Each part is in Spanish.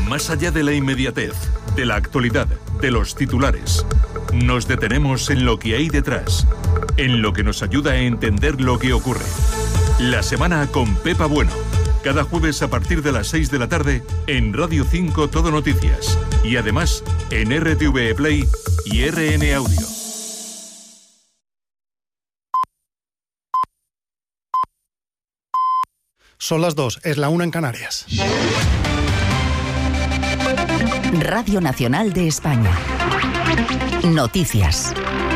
Más allá de la inmediatez, de la actualidad, de los titulares, nos detenemos en lo que hay detrás, en lo que nos ayuda a entender lo que ocurre. La semana con Pepa Bueno. Cada jueves a partir de las 6 de la tarde en Radio 5 Todo Noticias. Y además en RTVE Play y RN Audio. Son las 2, es la 1 en Canarias. Radio Nacional de España. Noticias.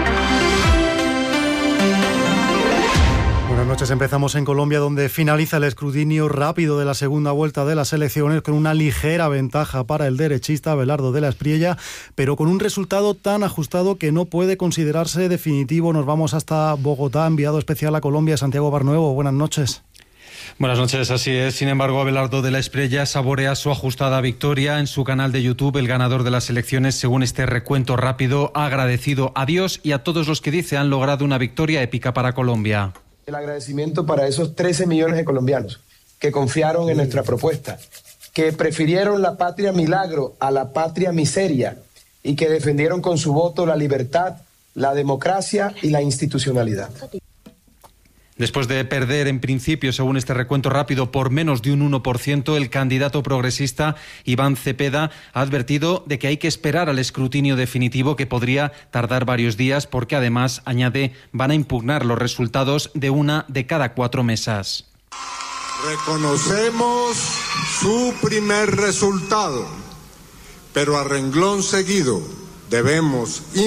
Buenas noches, empezamos en Colombia, donde finaliza el escrutinio rápido de la segunda vuelta de las elecciones con una ligera ventaja para el derechista Abelardo de la Espriella, pero con un resultado tan ajustado que no puede considerarse definitivo. Nos vamos hasta Bogotá, enviado especial a Colombia, Santiago Barnuevo. Buenas noches. Buenas noches, así es. Sin embargo, Abelardo de la Espriella saborea su ajustada victoria. En su canal de YouTube, el ganador de las elecciones, según este recuento rápido, ha agradecido a Dios y a todos los que dice han logrado una victoria épica para Colombia. El agradecimiento para esos 13 millones de colombianos que confiaron en nuestra propuesta, que prefirieron la patria milagro a la patria miseria y que defendieron con su voto la libertad, la democracia y la institucionalidad. Después de perder en principio, según este recuento rápido, por menos de un 1%, el candidato progresista Iván Cepeda ha advertido de que hay que esperar al escrutinio definitivo, que podría tardar varios días, porque además, añade, van a impugnar los resultados de una de cada 4 mesas. Reconocemos su primer resultado, pero a renglón seguido debemos